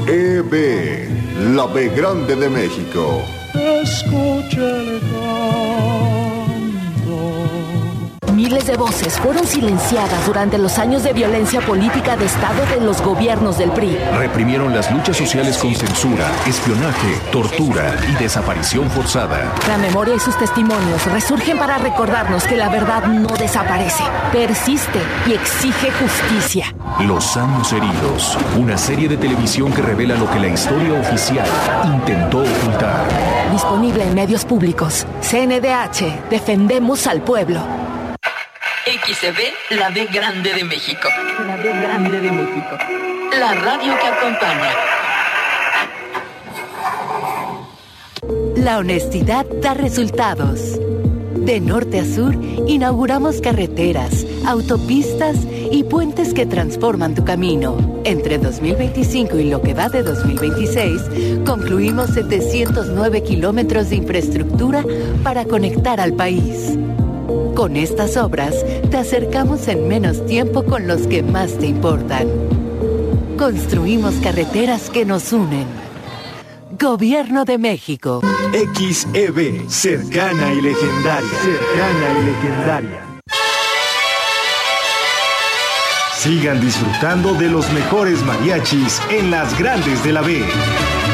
XEB, la B grande de México. Escuche el canto. Miles de voces fueron silenciadas durante los años de violencia política de Estado de los gobiernos del PRI. Reprimieron las luchas sociales con censura, espionaje, tortura y desaparición forzada. La memoria y sus testimonios resurgen para recordarnos que la verdad no desaparece, persiste y exige justicia. Los años heridos, una serie de televisión que revela lo que la historia oficial intentó ocultar. Disponible en medios públicos. CNDH, defendemos al pueblo. XEB, la B grande de México. La B grande de México. La radio que acompaña. La honestidad da resultados. De norte a sur, inauguramos carreteras, autopistas y puentes que transforman tu camino. Entre 2025 y lo que va de 2026, concluimos 709 kilómetros de infraestructura para conectar al país. Con estas obras, te acercamos en menos tiempo con los que más te importan. Construimos carreteras que nos unen. Gobierno de México. XEB, cercana y legendaria. Cercana y legendaria. Sigan disfrutando de los mejores mariachis en las grandes de la B.